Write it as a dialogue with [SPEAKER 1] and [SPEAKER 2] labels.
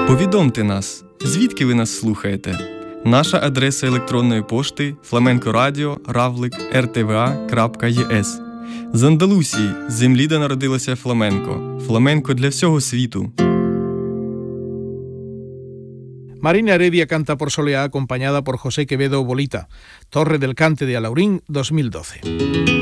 [SPEAKER 1] Повідомте нас, звідки ви нас слухаєте? Наша адреса електронної пошти flamencoradio@rtva.es. З Андалусії, землі, де народилося фламенко. Фламенко для всього світу.
[SPEAKER 2] Marina Heredia canta por Soleá acompañada por José Quevedo Bolita, Torre del Cante de Alaurín 2012.